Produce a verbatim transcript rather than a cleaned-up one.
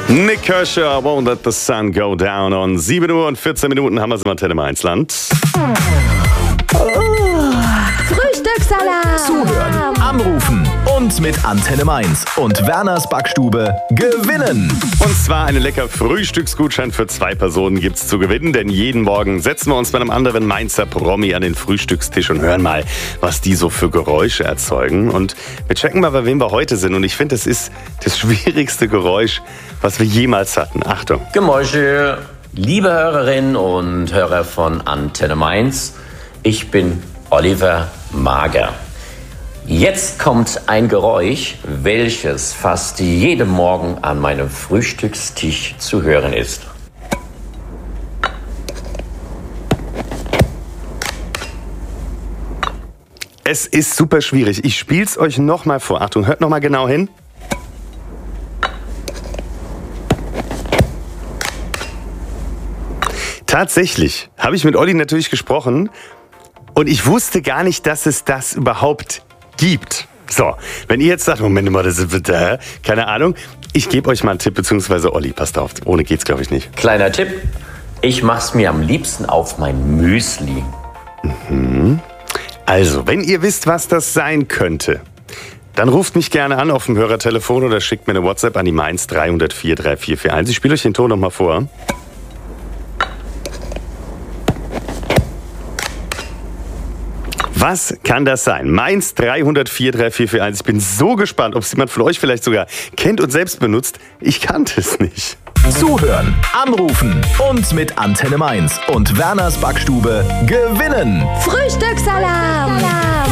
Nick Kershaw, Won't Let the Sun Go Down. On sieben Uhr und vierzehn Minuten haben wir es im Antenne Mainz Land. Frühstückssalat. Zuhören, anrufen und mit Antenne Mainz und Werners Backstube gewinnen. Und zwar einen lecker Frühstücksgutschein für zwei Personen gibt's zu gewinnen, denn jeden Morgen setzen wir uns bei einem anderen Mainzer Promi an den Frühstückstisch und hören mal, was die so für Geräusche erzeugen. Und wir checken mal, bei wem wir heute sind. Und ich finde, das ist das schwierigste Geräusch, was wir jemals hatten. Achtung. Gemäusche, liebe Hörerinnen und Hörer von Antenne Mainz, ich bin Oliver Mager. Jetzt kommt ein Geräusch, welches fast jeden Morgen an meinem Frühstückstisch zu hören ist. Es ist super schwierig. Ich spiel's euch nochmal vor. Achtung, hört nochmal genau hin. Tatsächlich habe ich mit Olli natürlich gesprochen und ich wusste gar nicht, dass es das überhaupt gibt. So, wenn ihr jetzt sagt, Moment mal, das ist äh, keine Ahnung, ich gebe euch mal einen Tipp, beziehungsweise Olli, passt auf, ohne geht's glaube ich nicht. Kleiner Tipp, ich mach's mir am liebsten auf mein Müsli. Mhm. Also, wenn ihr wisst, was das sein könnte, dann ruft mich gerne an auf dem Hörertelefon oder schickt mir eine WhatsApp an die Mainz drei null vier drei vier vier eins. Ich spiele euch den Ton nochmal vor. Was kann das sein? Mainz drei null vier drei vier vier eins. Ich bin so gespannt, ob es jemand von euch vielleicht sogar kennt und selbst benutzt. Ich kannte es nicht. Zuhören, anrufen und mit Antenne Mainz und Werners Backstube gewinnen. Frühstückssalat.